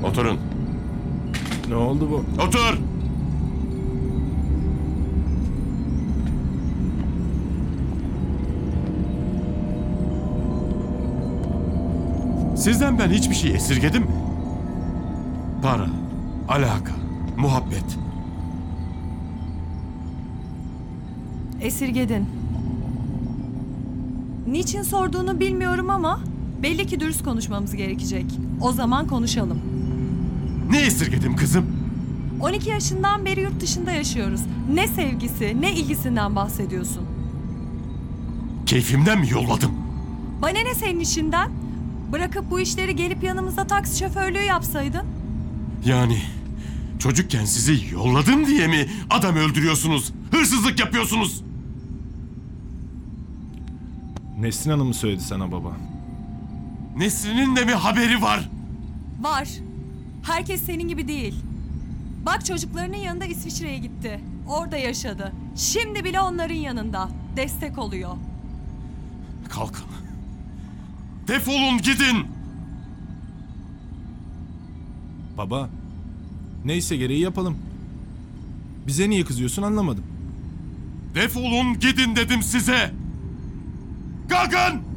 Oturun. Ne oldu bu? Otur! Sizden ben hiçbir şey esirgedim mi? Para, alaka, muhabbet. Esirgedin. Niçin sorduğunu bilmiyorum ama belli ki dürüst konuşmamız gerekecek. O zaman konuşalım. Ne esirgedim kızım? 12 yaşından beri yurt dışında yaşıyoruz. Ne sevgisi, ne ilgisinden bahsediyorsun? Keyfimden mi yolladım? Bana ne senin işinden? Bırakıp bu işleri gelip yanımızda taksi şoförlüğü yapsaydın? Yani çocukken sizi yolladım diye mi adam öldürüyorsunuz, hırsızlık yapıyorsunuz? Nesrin Hanım mı söyledi sana baba? Nesrin'in de mi haberi var? Var. Herkes senin gibi değil. Bak çocuklarının yanında İsviçre'ye gitti. Orada yaşadı. Şimdi bile onların yanında. Destek oluyor. Kalkın. Defolun gidin. Baba, neyse gereği yapalım. Bize niye kızıyorsun anlamadım. Defolun gidin dedim size. Kalkın.